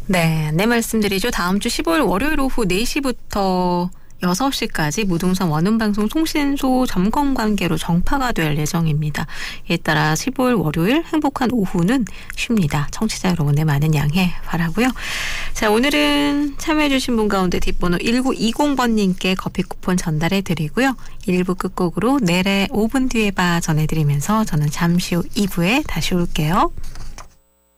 네, 안내 말씀드리죠. 다음 주 15일 월요일 오후 4시부터 6시까지 무등산 원음방송 통신소 점검 관계로 정파가 될 예정입니다. 이에 따라 15일 월요일 행복한 오후는 쉽니다. 청취자 여러분의 많은 양해 바라고요. 자, 오늘은 참여해 주신 분 가운데 뒷번호 1920번님께 커피 쿠폰 전달해 드리고요. 1부 끝곡으로 내래 5분 뒤에 봐 전해드리면서 저는 잠시 후 2부에 다시 올게요.